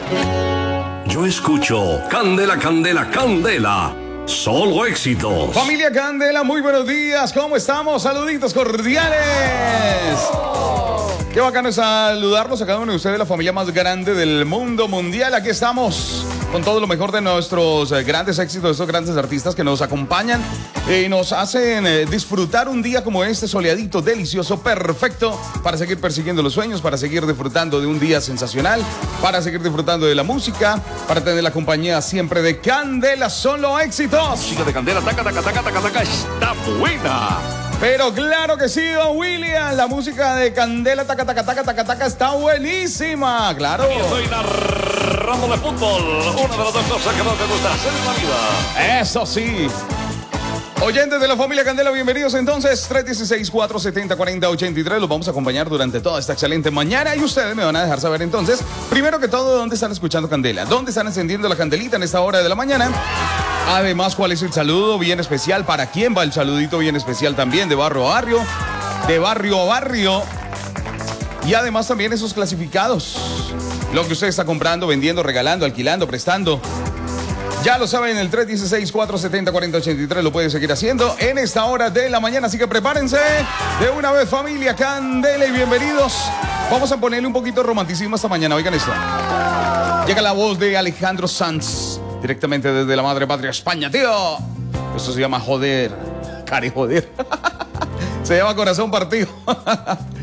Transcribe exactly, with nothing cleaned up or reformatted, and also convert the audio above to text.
Yo escucho Candela, Candela, Candela. Solo éxitos. Familia Candela, muy buenos días. ¿Cómo estamos? Saluditos cordiales. Qué bacano es saludarlos a cada uno de ustedes, la familia más grande del mundo mundial. Aquí estamos con todo lo mejor de nuestros eh, grandes éxitos, de estos grandes artistas que nos acompañan y nos hacen eh, disfrutar un día como este, soleadito, delicioso, perfecto, para seguir persiguiendo los sueños, para seguir disfrutando de un día sensacional, para seguir disfrutando de la música, para tener la compañía siempre de Candela. Solo éxitos. Música de Candela, taca, taca, taca, taca, taca, está buena. Pero claro que sí, don William, la música de Candela, taca, taca, taca, taca, taca, está buenísima, claro. Y estoy narrando de fútbol, una de las dos cosas que más me gusta hacer en la vida. Eso sí. Oyentes de la familia Candela, bienvenidos entonces, tres uno seis, cuatro siete cero, cuatro cero ocho tres, los vamos a acompañar durante toda esta excelente mañana y ustedes me van a dejar saber entonces, primero que todo, dónde están escuchando Candela, dónde están encendiendo la candelita en esta hora de la mañana. Además, ¿cuál es el saludo bien especial? ¿Para quién va el saludito bien especial también? De barrio a barrio, de barrio a barrio. Y además también esos clasificados. Lo que usted está comprando, vendiendo, regalando, alquilando, prestando. Ya lo saben, el tres uno seis, cuatro siete cero, cuatro cero ocho tres lo puede seguir haciendo en esta hora de la mañana. Así que prepárense de una vez, familia Candela, y bienvenidos. Vamos a ponerle un poquito de romanticismo esta mañana. Oigan esto. Llega la voz de Alejandro Sanz, directamente desde la madre patria España, tío. Esto se llama joder. Cari, joder. Se llama Corazón Partido.